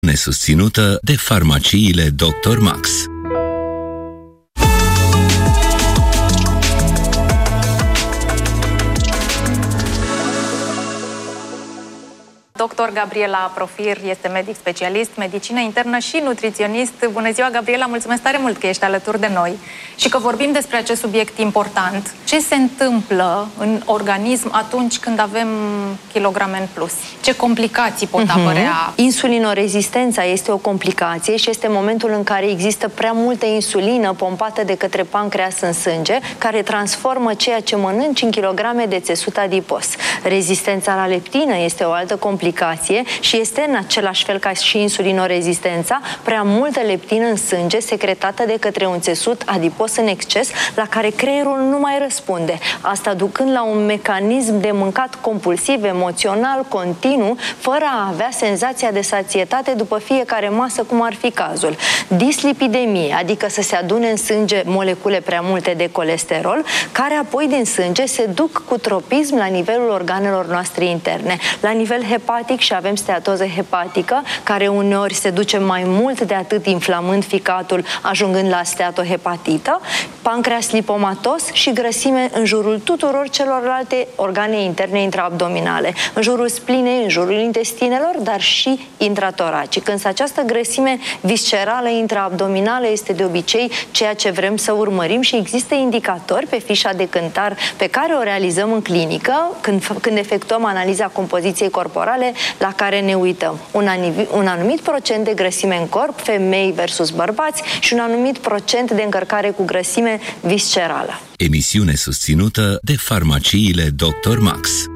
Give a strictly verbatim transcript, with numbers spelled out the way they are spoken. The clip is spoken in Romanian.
Nesusținută de farmaciile doctor Max. doctor Gabriela Profir este medic specialist, medicină internă și nutriționist. Bună ziua, Gabriela, mulțumesc tare mult că ești alături de noi și că vorbim despre acest subiect important. Ce se întâmplă în organism atunci când avem kilograme în plus? Ce complicații pot uh-huh. apărea? Insulinorezistența este o complicație și este momentul în care există prea multă insulină pompată de către pancreas în sânge, care transformă ceea ce mănânci în kilograme de țesut adipos. Rezistența la leptină este o altă complicație și este în același fel ca și insulinorezistența, prea multă leptină în sânge secretată de către un țesut adipos în exces, la care creierul nu mai răspunde. Asta ducând la un mecanism de mâncat compulsiv, emoțional, continuu, fără a avea senzația de sațietate după fiecare masă, cum ar fi cazul. Dislipidemie, adică să se adune în sânge molecule prea multe de colesterol, care apoi din sânge se duc cu tropism la nivelul organelor noastre interne. La nivel hepatic și avem steatoză hepatică, care uneori se duce mai mult de atât, inflamând ficatul, ajungând la steatohepatită, pancreas lipomatos și grăsime în jurul tuturor celorlalte organe interne intraabdominale, în jurul splinei, în jurul intestinelor, dar și intratoracic. Însă această grăsime viscerală intraabdominală este de obicei ceea ce vrem să urmărim și există indicatori pe fișa de cântar pe care o realizăm în clinică când, când efectuăm analiza compoziției corporale, la care ne uităm. Un, un anumit procent de grăsime în corp, femei versus bărbați, și un anumit procent de încărcare cu grăsime viscerală. Emisiune susținută de farmaciile doctor Max.